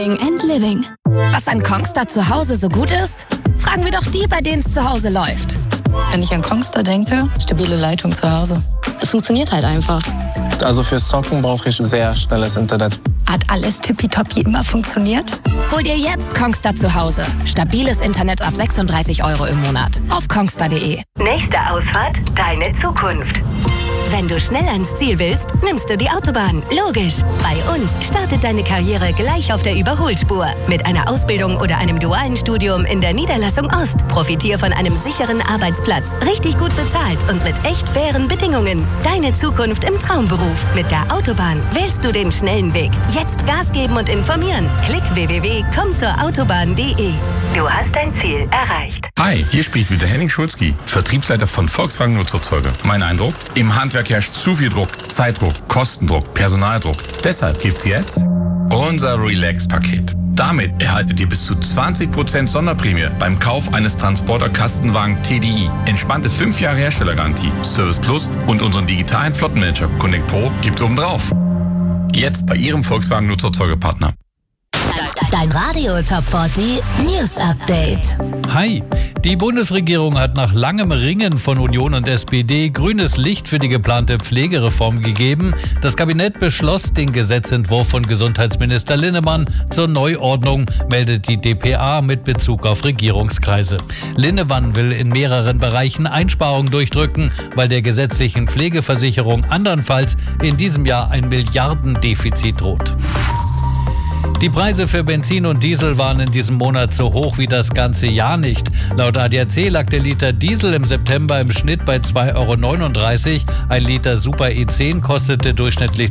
and Living. Was an Kongstar zu Hause so gut ist? Fragen wir doch die, bei denen es zu Hause läuft. Wenn ich an Kongstar denke, stabile Leitung zu Hause. Es funktioniert halt einfach. Also fürs Zocken brauche ich sehr schnelles Internet. Hat alles tippitoppi immer funktioniert? Hol dir jetzt Kongstar zu Hause. Stabiles Internet ab 36 € im Monat. Auf kongstar.de. Nächste Ausfahrt, deine Zukunft. Wenn du schnell ans Ziel willst, nimmst du die Autobahn. Logisch. Bei uns startet deine Karriere gleich auf der Überholspur. Mit einer Ausbildung oder einem dualen Studium in der Niederlassung Ost. Profitier von einem sicheren Arbeitsplatz. Richtig gut bezahlt und mit echt fairen Bedingungen. Deine Zukunft im Traumberuf. Mit der Autobahn wählst du den schnellen Weg. Jetzt Gas geben und informieren. Klick www.kommzurautobahn.de. Du hast dein Ziel erreicht. Hi, hier spricht wieder Henning Schulzki, Vertriebsleiter von Volkswagen Nutzfahrzeuge. Mein Eindruck? Im Handwerk herrscht zu viel Druck, Zeitdruck, Kostendruck, Personaldruck. Deshalb gibt's jetzt unser Relax-Paket. Damit erhaltet ihr bis zu 20% Sonderprämie beim Kauf eines Transporter-Kastenwagen TDI. Entspannte 5 Jahre Herstellergarantie, Service Plus und unseren digitalen Flottenmanager Connect Pro gibt's obendrauf. Jetzt bei Ihrem Volkswagen Nutzfahrzeuge-Partner. Dein Radio Top 40 News Update. Hi, die Bundesregierung hat nach langem Ringen von Union und SPD grünes Licht für die geplante Pflegereform gegeben. Das Kabinett beschloss den Gesetzentwurf von Gesundheitsminister Linnemann zur Neuordnung, meldet die dpa mit Bezug auf Regierungskreise. Linnemann will in mehreren Bereichen Einsparungen durchdrücken, weil der gesetzlichen Pflegeversicherung andernfalls in diesem Jahr ein Milliardendefizit droht. Die Preise für Benzin und Diesel waren in diesem Monat so hoch wie das ganze Jahr nicht. Laut ADAC lag der Liter Diesel im September im Schnitt bei 2,39 €. Ein Liter Super E10 kostete durchschnittlich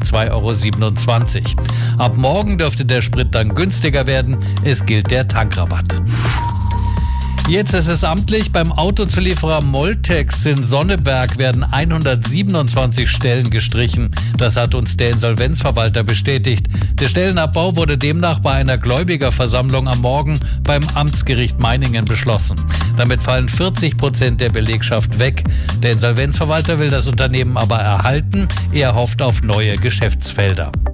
2,27 €. Ab morgen dürfte der Sprit dann günstiger werden. Es gilt der Tankrabatt. Jetzt ist es amtlich, beim Autozulieferer Moltex in Sonneberg werden 127 Stellen gestrichen. Das hat uns der Insolvenzverwalter bestätigt. Der Stellenabbau wurde demnach bei einer Gläubigerversammlung am Morgen beim Amtsgericht Meiningen beschlossen. Damit fallen 40% der Belegschaft weg. Der Insolvenzverwalter will das Unternehmen aber erhalten. Er hofft auf neue Geschäftsfelder.